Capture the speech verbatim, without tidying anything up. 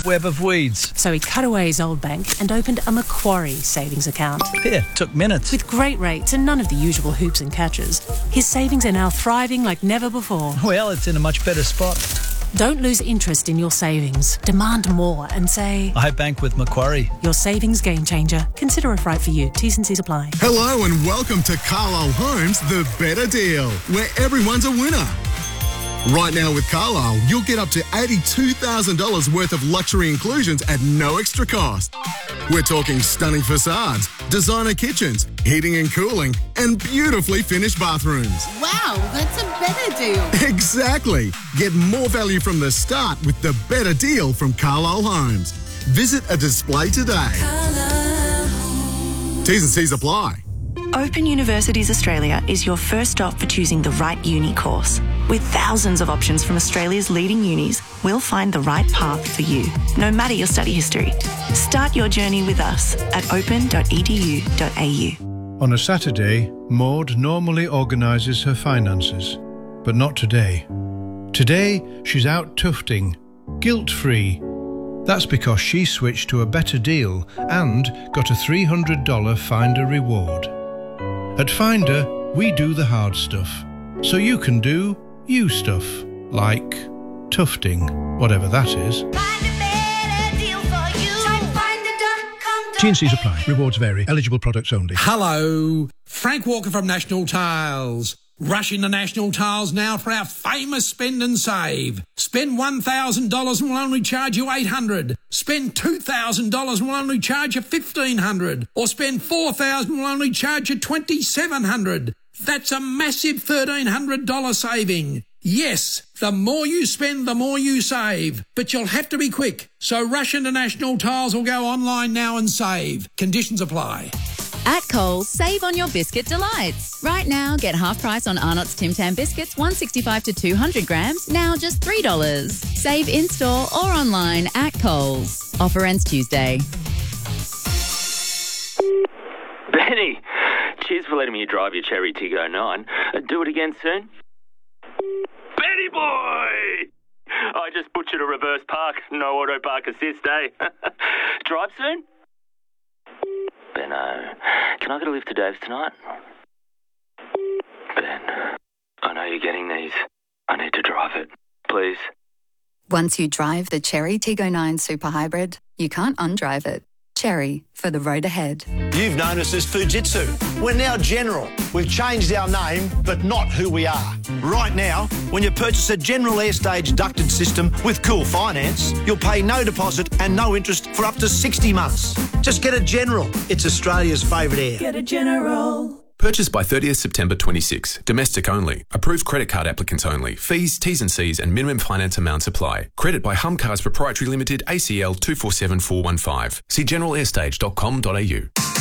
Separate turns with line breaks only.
web of weeds.
So he cut away his old bank and opened a Macquarie savings account.
Yeah, took minutes.
With great rates and none of the usual hoops and catches, his savings are now thriving like never before.
Well, it's in a much better spot.
Don't lose interest in your savings. Demand more and say,
I bank with Macquarie.
Your savings game changer. Consider if right for you. T's and C's apply.
Hello and welcome to Carlisle Homes, the better deal, where everyone's a winner. Right now with Carlisle, you'll get up to eighty-two thousand dollars worth of luxury inclusions at no extra cost. We're talking stunning facades, designer kitchens, heating and cooling, and beautifully finished bathrooms.
Wow, that's a better deal.
Exactly. Get more value from the start with the better deal from Carlisle Homes. Visit a display today. T's and C's apply.
Open Universities Australia is your first stop for choosing the right uni course. With thousands of options from Australia's leading unis, we'll find the right path for you, no matter your study history. Start your journey with us at open dot e d u dot a u.
On a Saturday, Maud normally organises her finances, but not today. Today, she's out tufting, guilt-free. That's because she switched to a better deal and got a three hundred dollars Finder reward. At Finder, we do the hard stuff, so you can do you stuff, like tufting, whatever that is. T and C's apply. Rewards vary. Eligible products only.
Hello, Frank Walker from National Tiles. Rush into National Tiles now for our famous spend and save. Spend one thousand dollars and we'll only charge you eight hundred dollars. Spend two thousand dollars and we'll only charge you fifteen hundred dollars. Or spend four thousand dollars and we'll only charge you twenty-seven hundred dollars. That's a massive thirteen hundred dollars saving. Yes, the more you spend, the more you save. But you'll have to be quick. So rush into National Tiles or go online now and save. Conditions apply.
At Coles, save on your biscuit delights. Right now, get half price on Arnott's Tim Tam biscuits, one sixty-five to two hundred grams, now just three dollars. Save in-store or online at Coles. Offer ends Tuesday.
Benny, cheers for letting me drive your Cherry Tiggo nine. Uh, do it again soon. Benny boy! I just butchered a reverse park. No auto park assist, eh? Drive soon? Benno, can I get a lift to Dave's tonight? Ben, I know you're getting these. I need to drive it. Please.
Once you drive the Cherry Tiggo nine Super Hybrid, you can't undrive it. Cherry, for the road ahead.
You've known us as Fujitsu. We're now General. We've changed our name, but not who we are. Right now, when you purchase a General Airstage ducted system with Cool Finance, you'll pay no deposit and no interest for up to sixty months. Just get a General. It's Australia's favourite air.
Get a General.
Purchase by thirtieth September twenty-six. Domestic only. Approved credit card applicants only. Fees, T's and C's and minimum finance amounts apply. Credit by Humcars Proprietary Limited, A C L two four seven four one five. See general airstage dot com dot a u.